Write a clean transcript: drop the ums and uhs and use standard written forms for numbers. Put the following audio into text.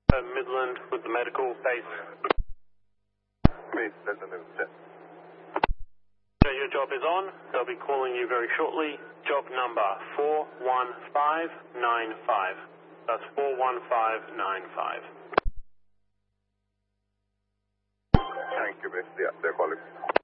Midland with the medical base. So your job is on. They'll be calling you very shortly. Job number 41595. That's 41595. Thank you, miss. Yeah, they're calling.